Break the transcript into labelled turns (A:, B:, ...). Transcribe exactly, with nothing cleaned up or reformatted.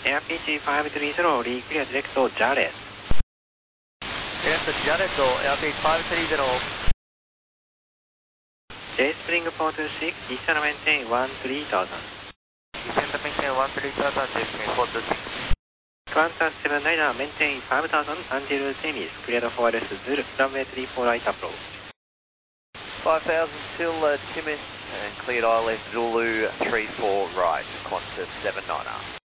A: Air P G five three zero, re-clear direct to Jarrett.
B: Direct to Jarrett, Air P G five three zero.
A: J Spring four two six, descend maintain one three thousand.
B: Descend maintain one three thousand, J Spring four two six.
A: Qantas seven niner, maintain five thousand until Temis, cleared for L S Zulu, runway three four right approach.
B: five thousand till uh, Timis and cleared I L S Zulu three four right, Qantas seven niner.